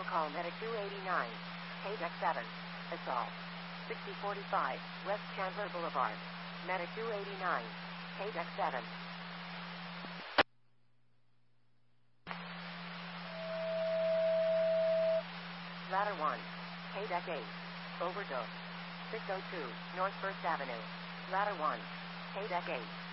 vehicle call Medic 289. KDEC 7. Assault. 6045 West Chandler Boulevard. Medic 289. KDEC 7. Ladder 1. KDEC 8. Overdose. 602 North 1st Avenue. Ladder 1. KDEC 8.